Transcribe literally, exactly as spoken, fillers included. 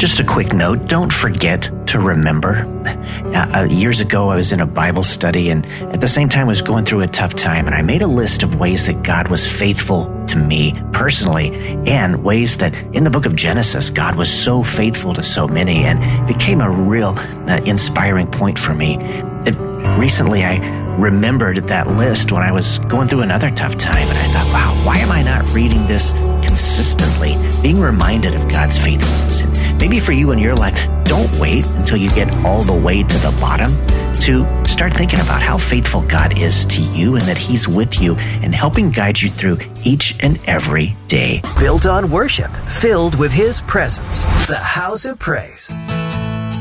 Just a quick note, don't forget to remember. Uh, years ago, I was in a Bible study, and at the same time, I was going through a tough time, and I made a list of ways that God was faithful to me personally, and ways that in the book of Genesis, God was so faithful to so many, and it became a real uh, inspiring point for me. It, recently, I remembered that list when I was going through another tough time, and I thought, wow, why am I not reading this consistently, being reminded of God's faithfulness? And maybe for you in your life, don't wait until you get all the way to the bottom to start thinking about how faithful God is to you and that He's with you and helping guide you through each and every day. Built on worship, filled with His presence. The House of Praise.